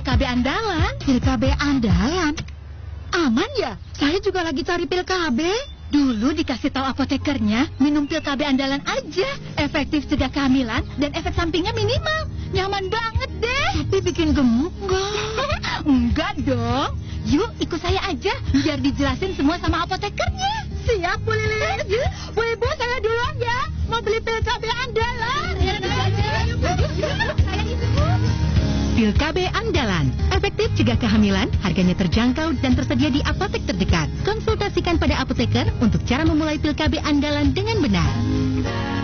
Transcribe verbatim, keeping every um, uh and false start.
K B andalan. Pil K B andalan? Aman ya? Saya juga lagi cari pil K B. Dulu dikasih tahu apotekernya, minum pil K B andalan aja. Efektif cegah kehamilan dan efek sampingnya minimal. Nyaman banget deh. Tapi bikin gemuk nggak? Enggak dong. Yuk ikut saya aja, biar dijelasin semua sama apotekernya. Siap, Bu Lilis. Bu Ibu, saya duluan ya. Mau beli pil K B andalan. Pil K B andalan, efektif cegah kehamilan, harganya terjangkau dan tersedia di apotek terdekat. Konsultasikan pada apoteker untuk cara memulai pil K B andalan dengan benar.